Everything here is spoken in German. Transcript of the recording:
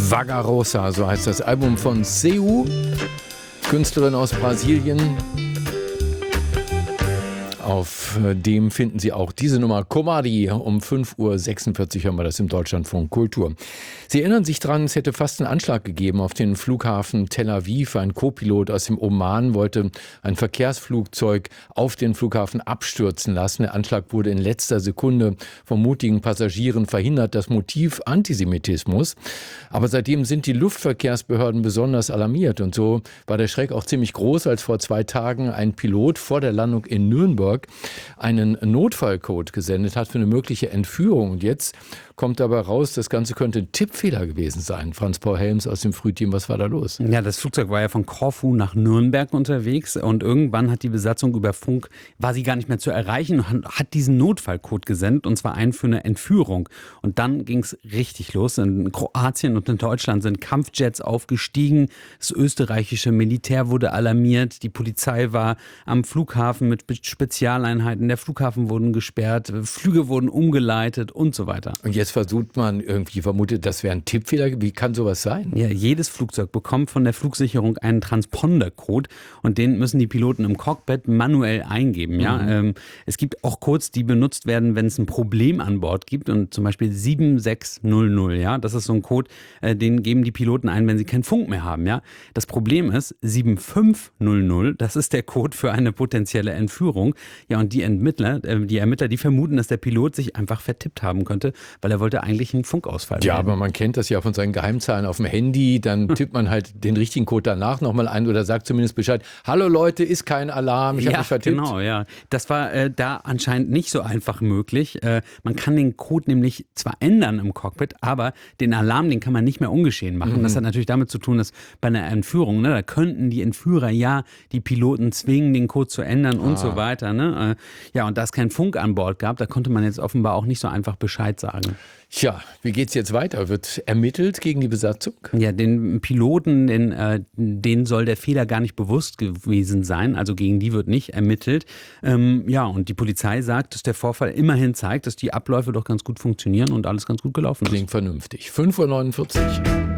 Vagarosa, so heißt das Album von Seu, Künstlerin aus Brasilien. Auf dem finden Sie auch diese Nummer Comadi. Um 5:46 Uhr hören wir das im Deutschlandfunk Kultur. Sie erinnern sich dran, es hätte fast einen Anschlag gegeben auf den Flughafen Tel Aviv. Ein Co-Pilot aus dem Oman wollte ein Verkehrsflugzeug auf den Flughafen abstürzen lassen. Der Anschlag wurde in letzter Sekunde von mutigen Passagieren verhindert. Das Motiv Antisemitismus. Aber seitdem sind die Luftverkehrsbehörden besonders alarmiert. Und so war der Schreck auch ziemlich groß, als vor 2 Tagen ein Pilot vor der Landung in Nürnberg einen Notfallcode gesendet hat für eine mögliche Entführung. Und jetzt kommt dabei raus, das Ganze könnte ein Tippfehler gewesen sein. Franz-Paul Helms aus dem Frühteam, was war da los? Ja, das Flugzeug war ja von Korfu nach Nürnberg unterwegs und irgendwann hat die Besatzung über Funk, war sie gar nicht mehr zu erreichen und hat diesen Notfallcode gesendet, und zwar einen für eine Entführung. Und dann ging es richtig los. In Kroatien und in Deutschland sind Kampfjets aufgestiegen, das österreichische Militär wurde alarmiert, die Polizei war am Flughafen mit Spezialeinheiten, der Flughafen wurden gesperrt, Flüge wurden umgeleitet und so weiter. Und jetzt versucht man irgendwie, vermutet, das wäre ein Tippfehler. Wie kann sowas sein? Ja, jedes Flugzeug bekommt von der Flugsicherung einen Transponder-Code und den müssen die Piloten im Cockpit manuell eingeben. Ja? Es gibt auch Codes, die benutzt werden, wenn es ein Problem an Bord gibt, und zum Beispiel 7600. Ja? Das ist so ein Code, den geben die Piloten ein, wenn sie keinen Funk mehr haben. Ja? Das Problem ist 7500, das ist der Code für eine potenzielle Entführung. Ja, und die Ermittler, die vermuten, dass der Pilot sich einfach vertippt haben könnte, weil er wollte eigentlich einen Funkausfall Ja, melden. aber man kennt das ja von seinen Geheimzahlen auf dem Handy. Dann tippt man halt den richtigen Code danach nochmal ein oder sagt zumindest Bescheid. Hallo Leute, ist kein Alarm, ich habe mich vertippt. Genau, ja. Das war da anscheinend nicht so einfach möglich. Man kann den Code nämlich zwar ändern im Cockpit, aber den Alarm, den kann man nicht mehr ungeschehen machen. Das hat natürlich damit zu tun, dass bei einer Entführung, da könnten die Entführer ja die Piloten zwingen, den Code zu ändern und so weiter. Ne? Ja, und da es keinen Funk an Bord gab, da konnte man jetzt offenbar auch nicht so einfach Bescheid sagen. Tja, wie geht's jetzt weiter? Wird ermittelt gegen die Besatzung? Ja, den Piloten, denen soll der Fehler gar nicht bewusst gewesen sein. Also gegen die wird nicht ermittelt. Ja, und die Polizei sagt, dass der Vorfall immerhin zeigt, dass die Abläufe doch ganz gut funktionieren und alles ganz gut gelaufen ist. Klingt vernünftig. 5:49 Uhr.